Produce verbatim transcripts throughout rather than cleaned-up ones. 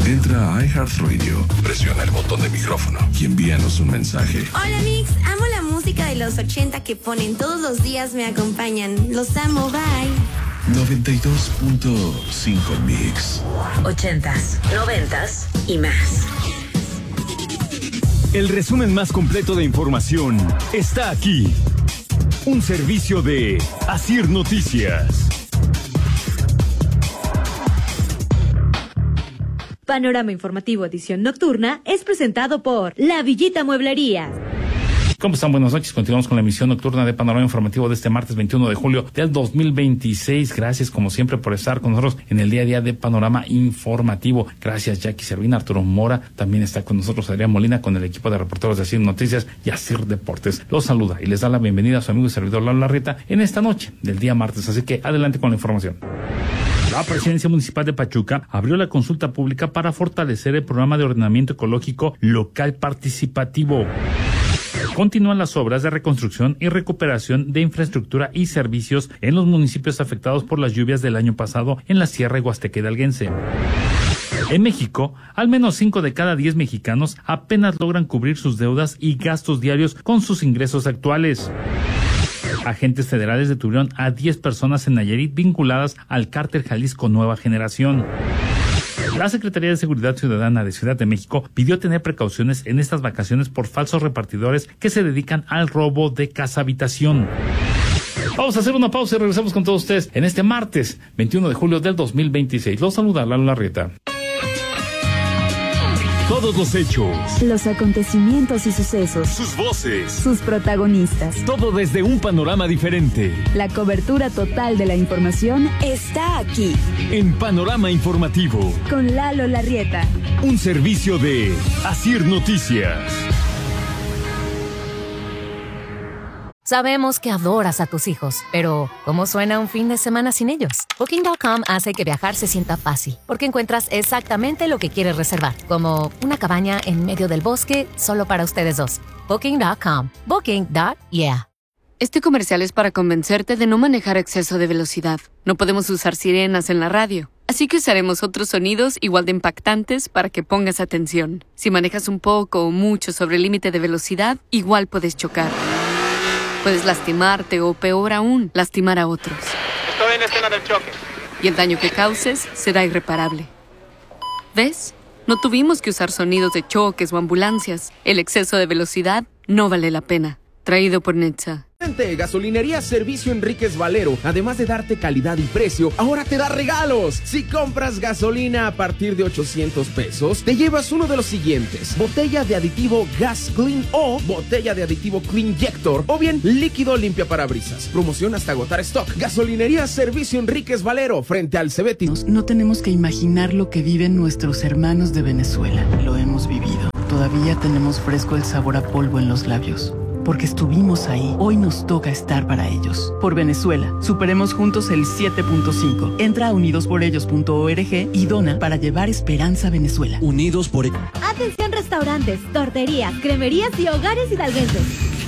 Entra a iHeartRadio, presiona el botón de micrófono y envíanos un mensaje. Hola Mix, amo la música de los ochenta que ponen todos los días, me acompañan. Los amo, bye. noventa y dos punto cinco Mix. Ochentas, noventas y más. El resumen más completo de información está aquí. Un servicio de Asir Noticias. Panorama Informativo edición nocturna es presentado por La Villita Mueblería. ¿Cómo están? Buenas noches. Continuamos con la emisión nocturna de Panorama Informativo de este martes veintiuno de julio del dos mil veintiséis. Gracias, como siempre, por estar con nosotros en el día a día de Panorama Informativo. Gracias, Jackie Servina, Arturo Mora. También está con nosotros Adrián Molina, con el equipo de reporteros de Asir Noticias y Asir Deportes. Los saluda y les da la bienvenida a su amigo y servidor Lalo Larrieta en esta noche del día martes. Así que adelante con la información. La Presidencia Municipal de Pachuca abrió la consulta pública para fortalecer el programa de ordenamiento ecológico local participativo. Continúan las obras de reconstrucción y recuperación de infraestructura y servicios en los municipios afectados por las lluvias del año pasado en la Sierra Huasteca Hidalguense. En México, al menos cinco de cada diez mexicanos apenas logran cubrir sus deudas y gastos diarios con sus ingresos actuales. Agentes federales detuvieron a diez personas en Nayarit vinculadas al cártel Jalisco Nueva Generación. La Secretaría de Seguridad Ciudadana de Ciudad de México pidió tener precauciones en estas vacaciones por falsos repartidores que se dedican al robo de casa habitación. Vamos a hacer una pausa y regresamos con todos ustedes en este martes veintiuno de julio del dos mil veintiséis. Los saluda Lalo Larrieta. Todos los hechos, los acontecimientos y sucesos, sus voces, sus protagonistas, todo desde un panorama diferente. La cobertura total de la información está aquí. En Panorama Informativo, con Lalo Larrieta. Un servicio de Asir Noticias. Sabemos que adoras a tus hijos, pero ¿cómo suena un fin de semana sin ellos? Booking punto com hace que viajar se sienta fácil, porque encuentras exactamente lo que quieres reservar, como una cabaña en medio del bosque solo para ustedes dos. Booking punto com. Booking. Yeah. Este comercial es para convencerte de no manejar a exceso de velocidad. No podemos usar sirenas en la radio, así que usaremos otros sonidos igual de impactantes para que pongas atención. Si manejas un poco o mucho sobre el límite de velocidad, igual puedes chocar. Puedes lastimarte o, peor aún, lastimar a otros. Estoy en escena del choque. Y el daño que causes será irreparable. ¿Ves? No tuvimos que usar sonidos de choques o ambulancias. El exceso de velocidad no vale la pena. Traído por Netza. Gasolinería Servicio Enríquez Valero, además de darte calidad y precio, ahora te da regalos. Si compras gasolina a partir de ochocientos pesos, te llevas uno de los siguientes: botella de aditivo Gas Clean o botella de aditivo Cleanjector, o bien líquido limpia parabrisas. Promoción hasta agotar stock. Gasolinería Servicio Enríquez Valero, frente al Cebetis. No tenemos que imaginar lo que viven nuestros hermanos de Venezuela. Lo hemos vivido. Todavía tenemos fresco el sabor a polvo en los labios. Porque estuvimos ahí, hoy nos toca estar para ellos. Por Venezuela, superemos juntos el siete punto cinco. Entra a unidos por ellos punto org y dona para llevar esperanza a Venezuela. Unidos por... Atención restaurantes, torterías, cremerías y hogares hidalguenses.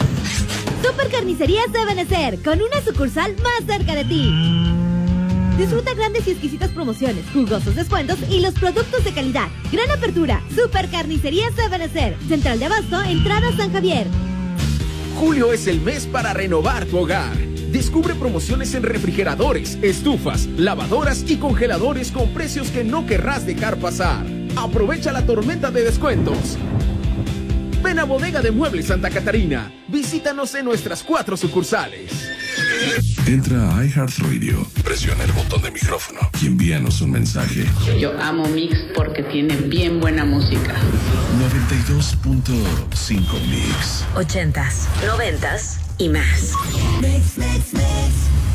Super Carnicerías de Benecer, con una sucursal más cerca de ti. Disfruta grandes y exquisitas promociones, jugosos descuentos y los productos de calidad. Gran apertura, Super Carnicerías de Benecer. Central de Abasto, entrada San Javier. Julio es el mes para renovar tu hogar. Descubre promociones en refrigeradores, estufas, lavadoras y congeladores con precios que no querrás dejar pasar. Aprovecha la tormenta de descuentos. Ven a Bodega de Muebles Santa Catarina. Visítanos en nuestras cuatro sucursales. Entra a iHeartRadio, presiona el botón de micrófono y envíanos un mensaje. Yo amo Mix porque tiene bien buena música. noventa y dos punto cinco Mix. Ochentas, noventas y más. Mix, mix, mix.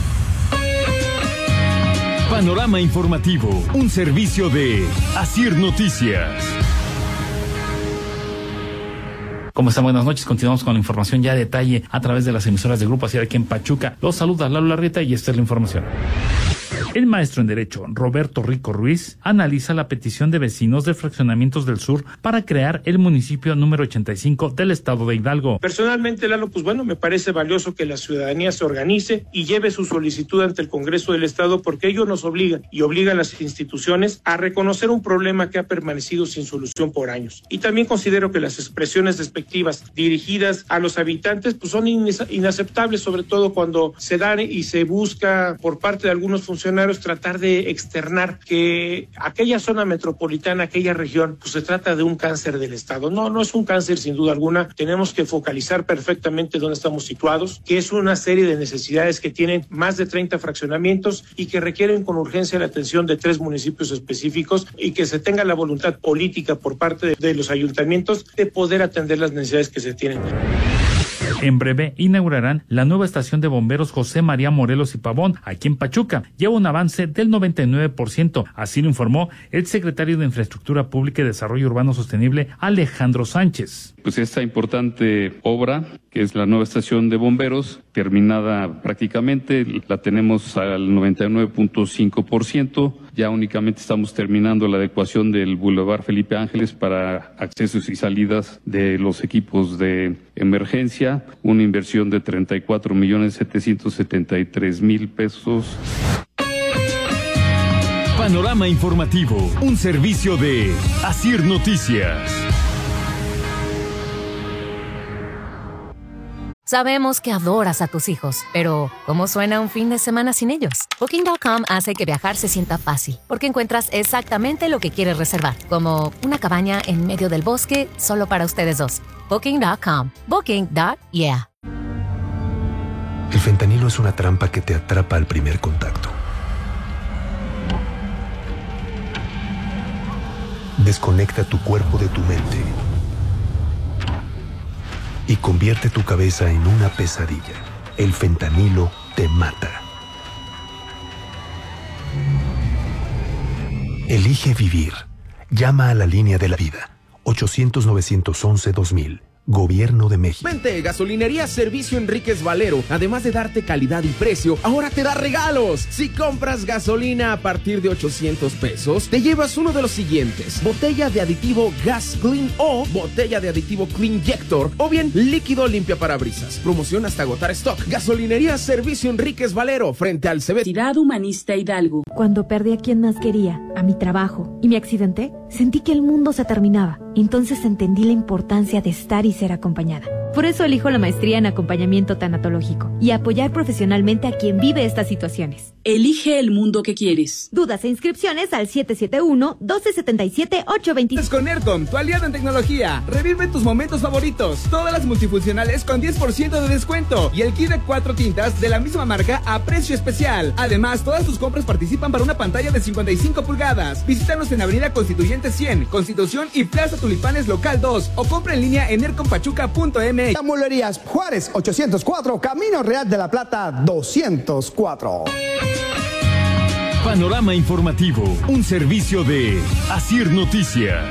Panorama Informativo, un servicio de Asir Noticias. ¿Cómo están? Buenas noches. Continuamos con la información ya a detalle a través de las emisoras de Grupo Asir aquí en Pachuca. Los saluda Lalo Larrieta y esta es la información. El maestro en Derecho, Roberto Rico Ruiz, analiza la petición de vecinos de fraccionamientos del sur para crear el municipio número ochenta y cinco del estado de Hidalgo. Personalmente, Lalo, pues bueno, me parece valioso que la ciudadanía se organice y lleve su solicitud ante el Congreso del Estado, porque ellos nos obligan y obligan a las instituciones a reconocer un problema que ha permanecido sin solución por años. Y también considero que las expresiones despectivas dirigidas a los habitantes pues son inaceptables, sobre todo cuando se dan y se busca por parte de algunos funcionarios tratar de externar que aquella zona metropolitana, aquella región, pues se trata de un cáncer del Estado. No, no es un cáncer sin duda alguna. Tenemos que focalizar perfectamente dónde estamos situados, que es una serie de necesidades que tienen más de treinta fraccionamientos y que requieren con urgencia la atención de tres municipios específicos, y que se tenga la voluntad política por parte de, de los ayuntamientos de poder atender las necesidades que se tienen. En breve inaugurarán la nueva estación de bomberos José María Morelos y Pavón, aquí en Pachuca. Lleva un avance del noventa y nueve por ciento, así lo informó el secretario de Infraestructura Pública y Desarrollo Urbano Sostenible, Alejandro Sánchez. Pues esta importante obra, que es la nueva estación de bomberos, terminada prácticamente, la tenemos al noventa y nueve punto cinco por ciento. Ya únicamente estamos terminando la adecuación del Boulevard Felipe Ángeles para accesos y salidas de los equipos de emergencia, una inversión de treinta y cuatro millones setecientos setenta y tres mil pesos. Panorama Informativo, un servicio de Asir Noticias. Sabemos que adoras a tus hijos, pero ¿cómo suena un fin de semana sin ellos? Booking punto com hace que viajar se sienta fácil, porque encuentras exactamente lo que quieres reservar, como una cabaña en medio del bosque solo para ustedes dos. Booking punto com. Booking. Yeah. El fentanilo es una trampa que te atrapa al primer contacto. Desconecta tu cuerpo de tu mente y convierte tu cabeza en una pesadilla. El fentanilo te mata. Elige vivir. Llama a la línea de la vida. ochocientos, novecientos once, dos mil. Gobierno de México. Vente, Gasolinería Servicio Enríquez Valero. Además de darte calidad y precio, ahora te da regalos. Si compras gasolina a partir de ochocientos pesos, te llevas uno de los siguientes: botella de aditivo Gas Clean o botella de aditivo Cleanjector, o bien líquido limpia parabrisas. Promoción hasta agotar stock. Gasolinería Servicio Enríquez Valero, frente al C B. Ciudad Humanista Hidalgo. Cuando perdí a quien más quería, a mi trabajo, y me accidenté, sentí que el mundo se terminaba. Entonces entendí la importancia de estar y ser acompañada. Por eso elijo la maestría en acompañamiento tanatológico y apoyar profesionalmente a quien vive estas situaciones. Elige el mundo que quieres. Dudas e inscripciones al siete siete uno, uno dos siete siete, ocho dos cero. Con Aircom, tu aliado en tecnología. Revive tus momentos favoritos. Todas las multifuncionales con diez por ciento de descuento. Y el kit de cuatro tintas de la misma marca a precio especial. Además, todas tus compras participan para una pantalla de cincuenta y cinco pulgadas. Visítanos en Avenida Constituyente cien, Constitución y Plaza Tulipanes Local dos. O compra en línea en aircom pachuca punto m x. Mueblerías Juárez ochocientos cuatro, Camino Real de la Plata doscientos cuatro. Panorama Informativo, un servicio de Asir Noticias.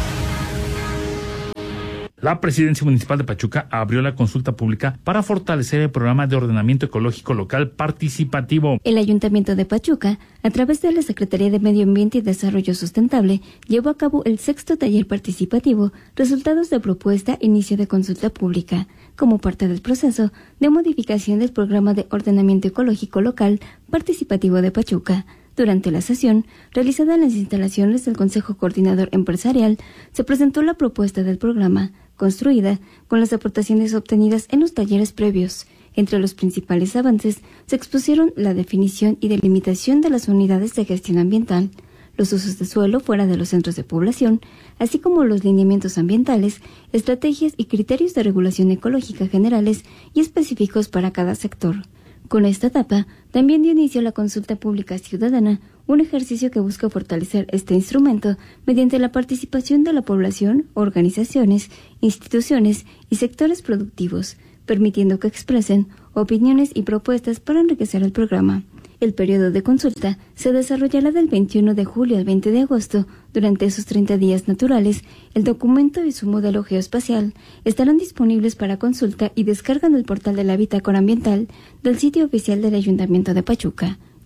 La Presidencia Municipal de Pachuca abrió la consulta pública para fortalecer el programa de ordenamiento ecológico local participativo. El Ayuntamiento de Pachuca, a través de la Secretaría de Medio Ambiente y Desarrollo Sustentable, llevó a cabo el sexto taller participativo, resultados de propuesta, inicio de consulta pública, como parte del proceso de modificación del programa de ordenamiento ecológico local participativo de Pachuca. Durante la sesión, realizada en las instalaciones del Consejo Coordinador Empresarial, se presentó la propuesta del programa, construida con las aportaciones obtenidas en los talleres previos. Entre los principales avances se expusieron la definición y delimitación de las unidades de gestión ambiental, los usos de suelo fuera de los centros de población, así como los lineamientos ambientales, estrategias y criterios de regulación ecológica generales y específicos para cada sector. Con esta etapa, también dio inicio la consulta pública ciudadana, un ejercicio que busca fortalecer este instrumento mediante la participación de la población, organizaciones, instituciones y sectores productivos, permitiendo que expresen opiniones y propuestas para enriquecer el programa. El periodo de consulta se desarrollará del veintiuno de julio al veinte de agosto. Durante esos treinta días naturales, el documento y su modelo geoespacial estarán disponibles para consulta y descarga en el portal de la Bitácora Ambiental del sitio oficial del Ayuntamiento de Pachuca.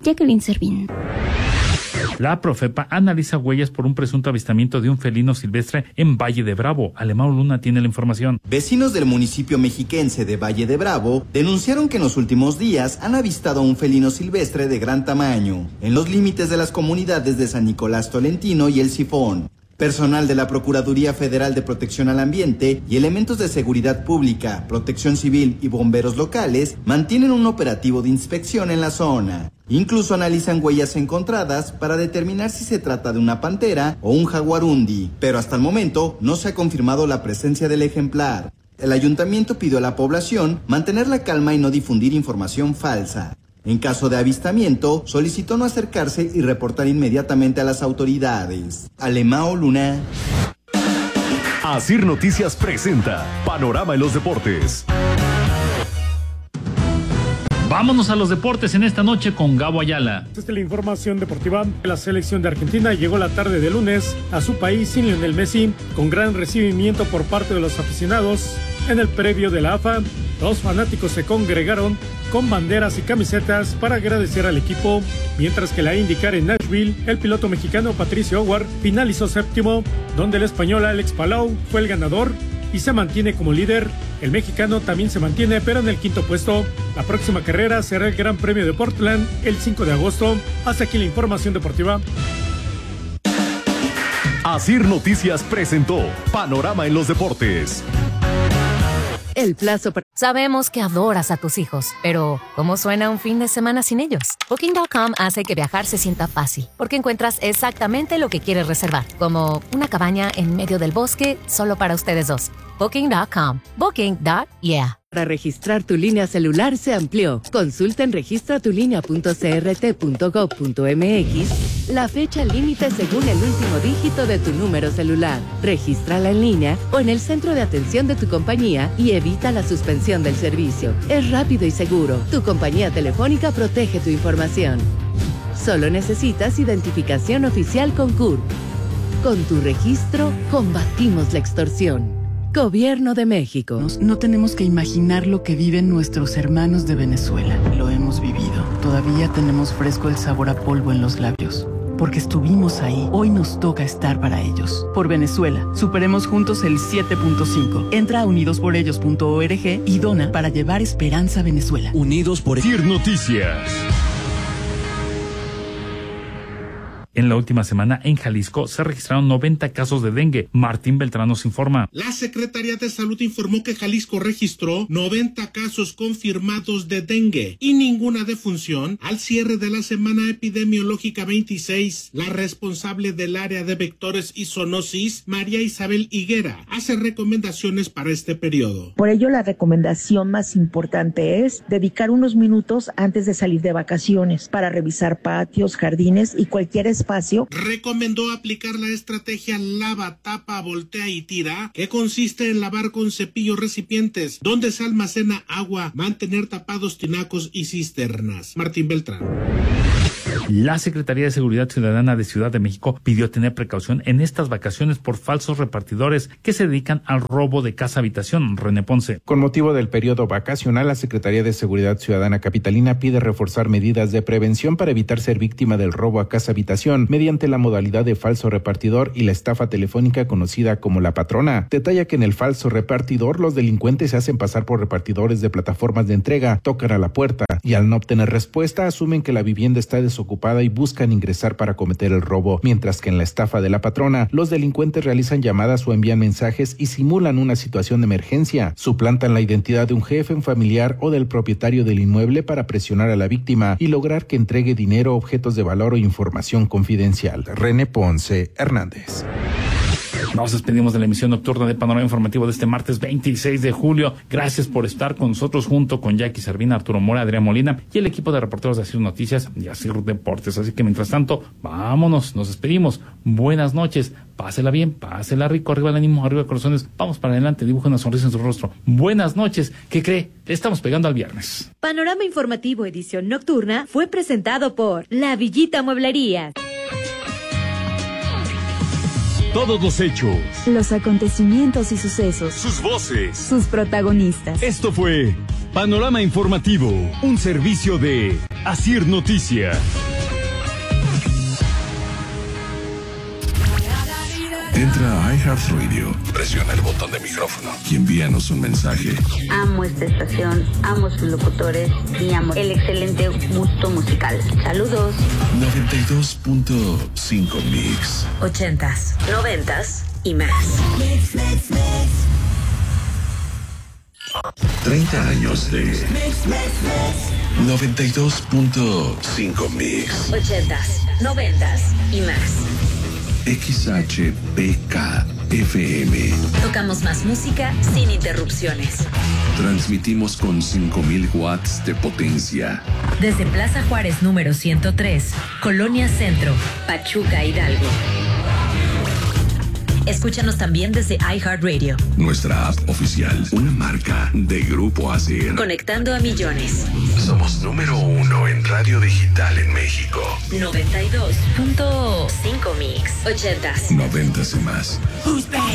Jacqueline Servín. La Profepa analiza huellas por un presunto avistamiento de un felino silvestre en Valle de Bravo. Alemão Luna tiene la información. Vecinos del municipio mexiquense de Valle de Bravo denunciaron que en los últimos días han avistado a un felino silvestre de gran tamaño en los límites de las comunidades de San Nicolás Tolentino y El Sifón. Personal de la Procuraduría Federal de Protección al Ambiente y elementos de seguridad pública, protección civil y bomberos locales mantienen un operativo de inspección en la zona. Incluso analizan huellas encontradas para determinar si se trata de una pantera o un jaguarundi, pero hasta el momento no se ha confirmado la presencia del ejemplar. El ayuntamiento pidió a la población mantener la calma y no difundir información falsa. En caso de avistamiento, solicitó no acercarse y reportar inmediatamente a las autoridades. Alemão Luna. Asir Noticias presenta Panorama en los Deportes. Vámonos a los deportes en esta noche con Gabo Ayala. Esta es la información deportiva. La selección de Argentina llegó la tarde de lunes a su país sin Lionel Messi, con gran recibimiento por parte de los aficionados. En el previo de la A F A, los fanáticos se congregaron con banderas y camisetas para agradecer al equipo, mientras que la IndyCar en Nashville, el piloto mexicano Patricio Howard finalizó séptimo, donde el español Alex Palou fue el ganador y se mantiene como líder. El mexicano también se mantiene, pero en el quinto puesto. La próxima carrera será el Gran Premio de Portland el cinco de agosto. Hasta aquí la información deportiva. Asir Noticias presentó Panorama en los Deportes. El plazo para... Sabemos que adoras a tus hijos, pero ¿cómo suena un fin de semana sin ellos? Booking punto com hace que viajar se sienta fácil, porque encuentras exactamente lo que quieres reservar, como una cabaña en medio del bosque solo para ustedes dos. Booking punto com. Booking. Yeah. Para registrar tu línea celular se amplió. Consulta en registra tu línea punto c r t punto gov punto m x la fecha límite según el último dígito de tu número celular. Regístrala en línea o en el centro de atención de tu compañía y evita la suspensión del servicio. Es rápido y seguro. Tu compañía telefónica protege tu información. Solo necesitas identificación oficial con C U R P. Con tu registro, combatimos la extorsión. Gobierno de México. No tenemos que imaginar lo que viven nuestros hermanos de Venezuela. Lo hemos vivido. Todavía tenemos fresco el sabor a polvo en los labios. Porque estuvimos ahí, hoy nos toca estar para ellos. Por Venezuela, superemos juntos el siete punto cinco. Entra a unidos por ellos punto org y dona para llevar esperanza a Venezuela. Unidos por Asir Noticias. En la última semana, en Jalisco, se registraron noventa casos de dengue. Martín Beltrán nos informa. La Secretaría de Salud informó que Jalisco registró noventa casos confirmados de dengue y ninguna defunción al cierre de la semana epidemiológica veintiséis. La responsable del área de vectores y zoonosis, María Isabel Higuera, hace recomendaciones para este periodo. Por ello, la recomendación más importante es dedicar unos minutos antes de salir de vacaciones para revisar patios, jardines y cualquier espacio. Recomendó aplicar la estrategia lava, tapa, voltea y tira, que consiste en lavar con cepillo recipientes donde se almacena agua, mantener tapados tinacos y cisternas. Martín Beltrán. La Secretaría de Seguridad Ciudadana de Ciudad de México pidió tener precaución en estas vacaciones por falsos repartidores que se dedican al robo de casa-habitación. René Ponce. Con motivo del periodo vacacional, la Secretaría de Seguridad Ciudadana capitalina pide reforzar medidas de prevención para evitar ser víctima del robo a casa-habitación mediante la modalidad de falso repartidor y la estafa telefónica conocida como La Patrona. Detalla que en el falso repartidor los delincuentes se hacen pasar por repartidores de plataformas de entrega, tocan a la puerta y al no obtener respuesta asumen que la vivienda está desocupada y buscan ingresar para cometer el robo, mientras que en la estafa de La Patrona, los delincuentes realizan llamadas o envían mensajes y simulan una situación de emergencia, suplantan la identidad de un jefe, un familiar o del propietario del inmueble para presionar a la víctima y lograr que entregue dinero, objetos de valor o información confidencial. René Ponce Hernández. Nos despedimos de la emisión nocturna de Panorama Informativo de este martes veintiséis de julio. Gracias por estar con nosotros junto con Jackie Servina, Arturo Mora, Adrián Molina y el equipo de reporteros de Asir Noticias y Asir Deportes. Así que mientras tanto, vámonos, nos despedimos. Buenas noches, pásela bien, pásela rico, arriba el ánimo, arriba corazones. Vamos para adelante, dibuja una sonrisa en su rostro. Buenas noches, ¿qué cree? Estamos pegando al viernes. Panorama Informativo edición nocturna fue presentado por La Villita Mueblería. Todos los hechos, los acontecimientos y sucesos, sus voces, sus protagonistas. Esto fue Panorama Informativo, un servicio de Asir Noticias. Entra a iHeartRadio, presiona el botón de micrófono y envíanos un mensaje. Amo esta estación, amo sus locutores y amo el excelente gusto musical. Saludos. noventa y dos punto cinco Mix. Ochentas, noventas y más. Mix, mix, mix. treinta años de noventa y dos punto cinco Mix. Ochentas, noventas y más. X H P K F M. Tocamos más música sin interrupciones. Transmitimos con cinco mil watts de potencia. Desde Plaza Juárez número ciento tres, Colonia Centro, Pachuca, Hidalgo. Escúchanos también desde iHeartRadio. Nuestra app oficial, una marca de Grupo Asir. Conectando a millones. Somos número uno en radio digital en México. noventa y dos punto cinco Mix. Ochentas. Noventas y más.